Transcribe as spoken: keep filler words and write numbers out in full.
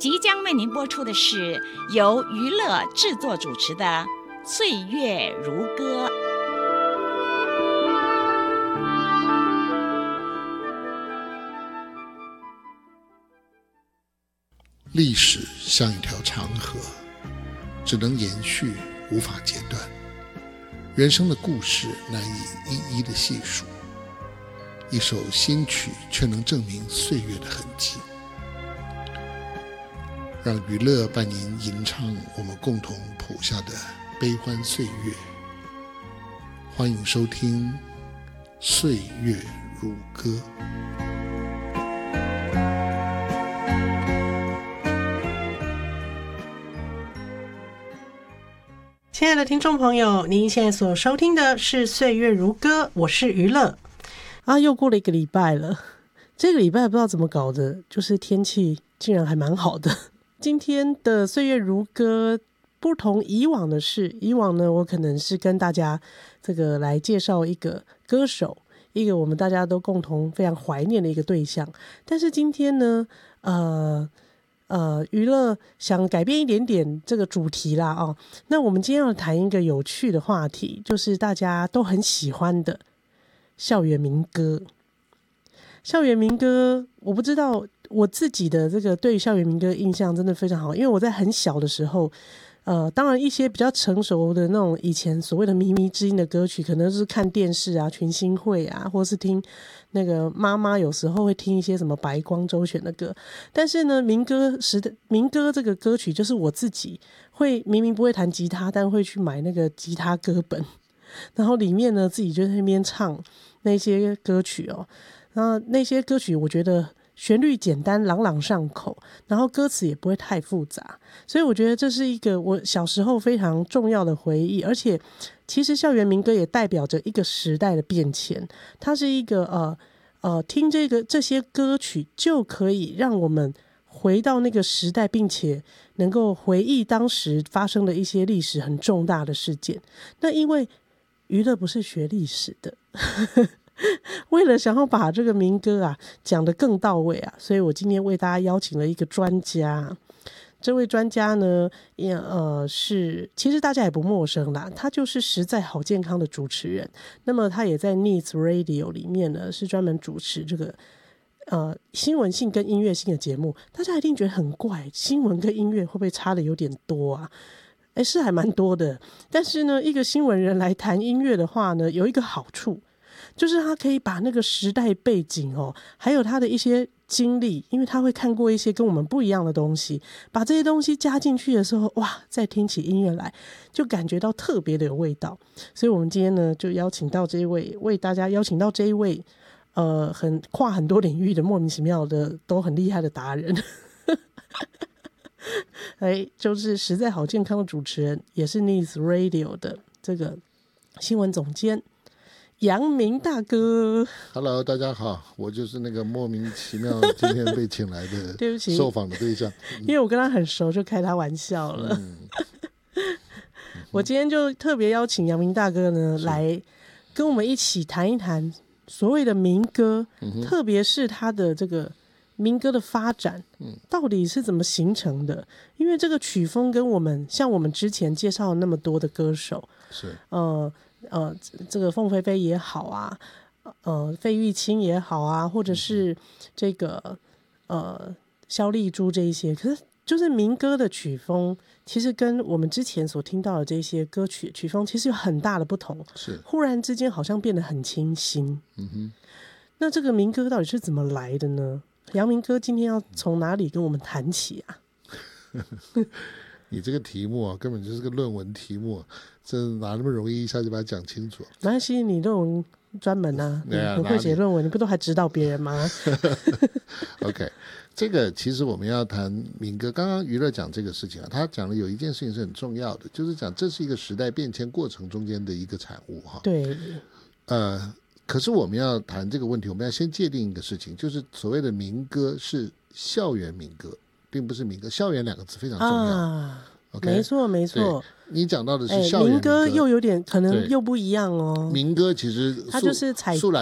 即将为您播出的是由娱乐制作主持的《岁月如歌》。 历史像一条长河，只能延续，无法截断。人生的故事难以一一的细数，一首新曲却能证明岁月的痕迹。让娱乐伴您吟唱我们共同谱下的悲欢岁月。欢迎收听《岁月如歌》。 亲爱的听众朋友，您现在所收听的是《岁月如歌》，我是娱乐啊。又过了一个礼拜了，这个礼拜不知道怎么搞的，就是天气竟然还蛮好的。今天的《岁月如歌》不同以往的是，以往呢，我可能是跟大家这个来介绍一个歌手，一个我们大家都共同非常怀念的一个对象。但是今天呢，呃。呃，娱乐想改变一点点这个主题啦哦。那我们今天要谈一个有趣的话题，就是大家都很喜欢的校园民歌。校园民歌，我不知道我自己的这个对校园民歌印象真的非常好，因为我在很小的时候，呃，当然一些比较成熟的那种以前所谓的靡靡之音的歌曲，可能是看电视啊、群星会啊，或是听那个妈妈有时候会听一些什么白光周选的歌。但是呢，民歌时的民歌这个歌曲，就是我自己会明明不会弹吉他，但会去买那个吉他歌本，然后里面呢自己就在那边唱那些歌曲哦。然后那些歌曲我觉得旋律简单，朗朗上口，然后歌词也不会太复杂，所以我觉得这是一个我小时候非常重要的回忆。而且其实校园民歌也代表着一个时代的变迁，它是一个呃呃听这个这些歌曲就可以让我们回到那个时代，并且能够回忆当时发生的一些历史很重大的事件。那因为娱乐不是学历史的为了想要把这个民歌啊讲得更到位啊，所以我今天为大家邀请了一个专家。这位专家呢，呃，是其实大家也不陌生啦，他就是实在好健康的主持人。那么他也在 Needs Radio 里面呢，是专门主持这个呃新闻性跟音乐性的节目。大家一定觉得很怪，新闻跟音乐会不会差的有点多啊？哎，是还蛮多的。但是呢，一个新闻人来谈音乐的话呢，有一个好处，就是他可以把那个时代背景哦，还有他的一些经历，因为他会看过一些跟我们不一样的东西，把这些东西加进去的时候，哇，再听起音乐来就感觉到特别的有味道。所以我们今天呢，就邀请到这一位，为大家邀请到这一位呃，很跨很多领域的莫名其妙的都很厉害的达人哎，就是实在好健康的主持人，也是 Needs Radio 的这个新闻总监杨明大哥。 Hello， 大家好，我就是那个莫名其妙今天被请来的对不起受访的对象因为我跟他很熟，就开他玩笑了、嗯、我今天就特别邀请杨明大哥呢来跟我们一起谈一谈所谓的民歌、嗯、特别是他的这个民歌的发展到底是怎么形成的。因为这个曲风跟我们像我们之前介绍了那么多的歌手，是呃呃，这个凤飞飞也好啊，呃，费玉清也好啊，或者是这个呃萧丽珠这一些，可是就是民歌的曲风，其实跟我们之前所听到的这些歌曲曲风其实有很大的不同，是忽然之间好像变得很清新。嗯哼，那这个民歌到底是怎么来的呢？杨明哥今天要从哪里跟我们谈起啊？ 你这个题目啊，根本就是个论文题目，这哪那么容易一下就把它讲清楚？ 没关系，你论文专门啊，你很会写论文，你不都还指导别人吗 ？OK， 这个其实我们要谈民歌，刚刚娱乐讲这个事情啊，他讲了有一件事情是很重要的，就是讲这是一个时代变迁过程中间的一个产物哈。对，呃，可是我们要谈这个问题，我们要先界定一个事情，就是所谓的民歌是校园民歌，并不是民歌。校园两个字非常重要。啊Okay? 没错没错， 你讲到的是校园民歌、 欸、民歌又有点可能又不一样哦。 民歌其实它就是采